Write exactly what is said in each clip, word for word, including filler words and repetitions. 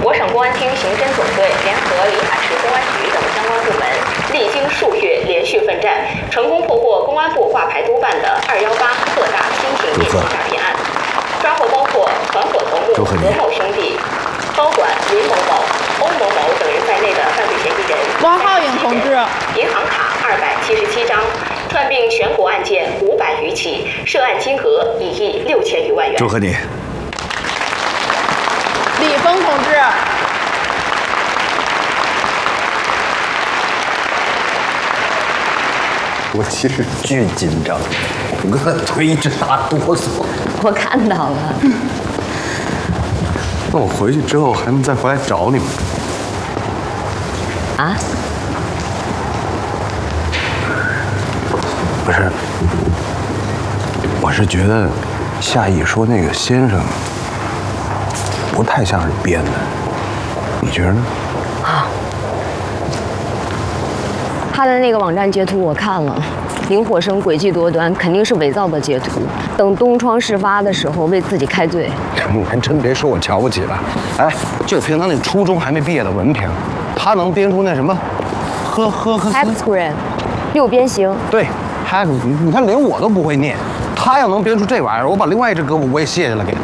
我省公安厅刑侦总队联合临海市公安局等相关部门，历经数月连续奋战，成功破获公安部挂牌督办的二幺八特大新型电信诈骗案，抓获包括团伙头目何某兄弟、高管林某某、欧某某等人在内的犯罪嫌疑人。 汪浩颖同志， 银行卡二百七十七张，串并全国案件五百余起，涉案金额一亿六千余万元。 祝贺你。 李峰同志， 我其实巨紧张，我跟腿一直打哆嗦。 我看到了。 那我回去之后还能再回来找你们？ 啊？ 不是，我是觉得夏意说那个先生不太像是编的，你觉得呢？ 啊，他的那个网站截图我看了，林火生诡计多端，肯定是伪造的截图，等东窗事发的时候为自己开罪。 你还真别说我瞧不起了，哎，就凭他那初中还没毕业的文凭，他能编出那什么，呵呵呵 hexagram 六边形。 对 hex， 你看连我都不会念，他要能编出这玩意儿，我把另外一只胳膊我也卸下来给他。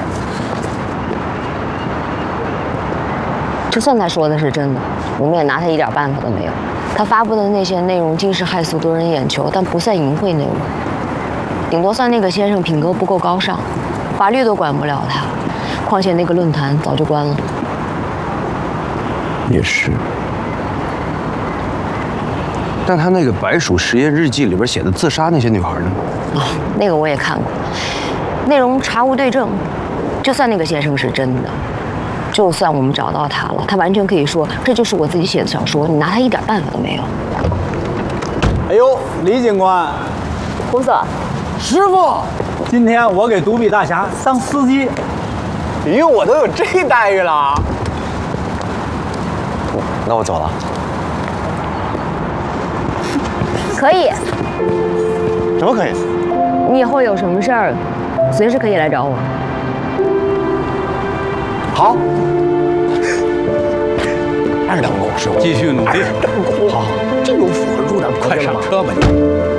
就算他说的是真的，我们也拿他一点办法都没有。他发布的那些内容惊世骇俗、夺人眼球，但不算淫秽内容，顶多算那个先生品格不够高尚，法律都管不了他。况且那个论坛早就关了。 也是。但他那个白鼠实验日记里边写的自杀那些女孩呢？ 哦，那个我也看过，内容查无对证。就算那个先生是真的。就算我们找到他了，他完全可以说这就是我自己写的小说，你拿他一点办法都没有。 哎呦，李警官， 胡总， 师傅，今天我给独臂大侠当司机， 哎呦，我都有这待遇了。 那我走了。 可以。 什么可以？ 你以后有什么事儿，随时可以来找我。 好，二等功师傅， 继续努力。 好，这有符合入党，快上车吧你。